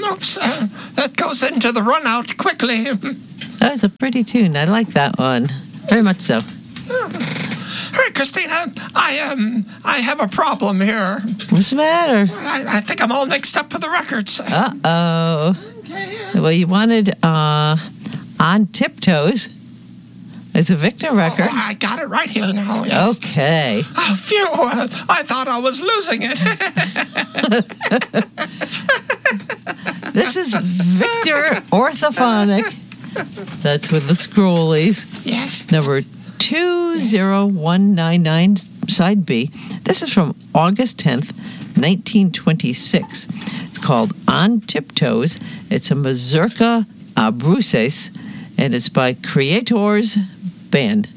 Oops, that goes into the run out quickly. That was a pretty tune. I like that one. Very much so. Hey, Christina, I have a problem here. What's the matter? I think I'm all mixed up with the records. Uh-oh. Well, you wanted On Tiptoes. It's a Victor record. Oh, I got it right here now. Yes. Okay. Oh, phew. I thought I was losing it. This is Victor Orthophonic. That's with the Scrollies. Yes. Number 20199, side B. This is from August 10th, 1926. It's called On Tiptoes. It's a mazurka a Bruces, and it's by Creators Band.